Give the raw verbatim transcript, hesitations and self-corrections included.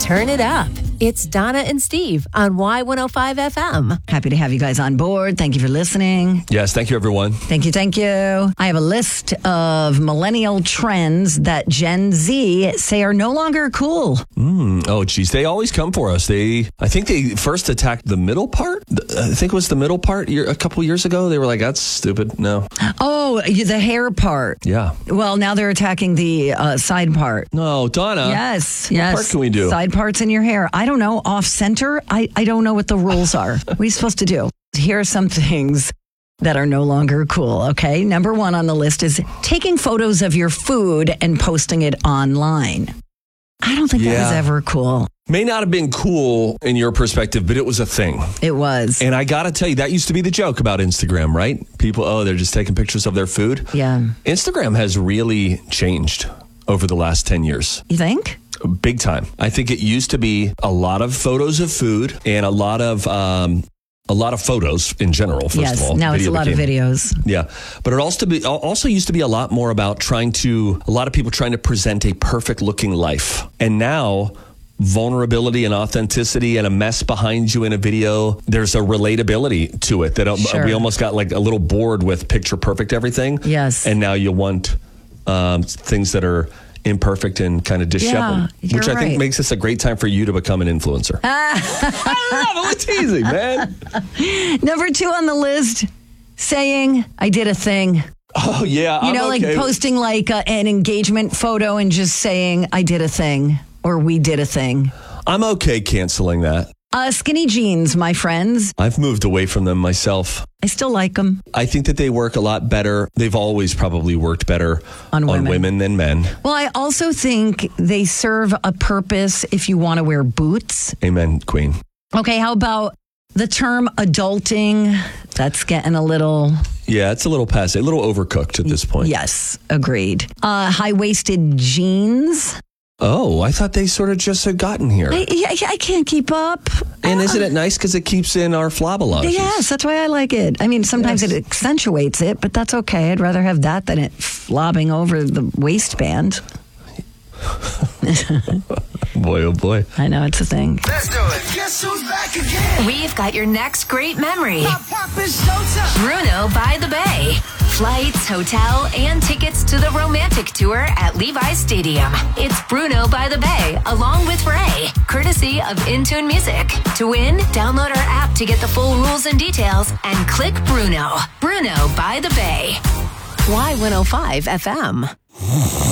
turn it up. It's Donna and Steve on Y one oh five F M. Happy to have you guys on board. Thank you for listening. Yes, thank you, everyone. Thank you, thank you. I have a list of millennial trends that Gen Z say are no longer cool. Mm, oh, geez. They always come for us. They, I think they first attacked the middle part. I think it was the middle part year, a couple years ago. They were like, that's stupid. No. Oh, the hair part. Yeah. Well, now they're attacking the uh, side part. No, Donna. Yes, what yes. What part can we do? Side parts in your hair. I don't know. Off center. I, I don't know what the rules are. What are you supposed to do? Here are some things that are no longer cool. Okay. Number one on the list is taking photos of your food and posting it online. I don't think yeah. that was ever cool. May not have been cool in your perspective, but it was a thing. It was. And I got to tell you, that used to be the joke about Instagram, right? People, oh, they're just taking pictures of their food. Yeah. Instagram has really changed over the last ten years. You think? Big time. I think it used to be a lot of photos of food and a lot of um, a lot of photos in general. First yes, of all, now it's a lot became, of videos. Yeah, but it also be also used to be a lot more about trying to a lot of people trying to present a perfect looking life, and now vulnerability and authenticity and a mess behind you in a video. There's a relatability to it that Sure. we almost got like a little bored with picture perfect everything. Yes, and now you want um, things that are imperfect and kind of disheveled, yeah, which I right. think makes this a great time for you to become an influencer. I love it. We're teasing, man. Number two on the list, saying I did a thing. Oh, yeah. You I'm know, okay. like posting like a, an engagement photo and just saying I did a thing or we did a thing. I'm okay canceling that. Uh, skinny jeans, my friends. I've moved away from them myself. I still like them. I think that they work a lot better. They've always probably worked better on women, on women than men. Well, I also think they serve a purpose if you want to wear boots. Amen, Queen. Okay, how about the term adulting? That's getting a little... Yeah, it's a little passe, a little overcooked at this point. Yes, agreed. Uh, high-waisted jeans. Oh, I thought they sort of just had gotten here. I, I, I can't keep up. And isn't it nice because it keeps in our flabelages? Yes, that's why I like it. I mean, sometimes yes. it accentuates it, but that's okay. I'd rather have that than it flobbing over the waistband. Boy, oh boy. I know, it's a thing. Let's do it. Guess who's back again? We've got your next great memory. Pop, pop, it's showtime. Bruno by the Bay. Flights, hotel, and tickets to the romantic tour at Levi's Stadium. It's Bruno by the Bay, along with Ray, courtesy of Intune Music. To win, download our app to get the full rules and details, and click Bruno. Bruno by the Bay. Y one oh five F M.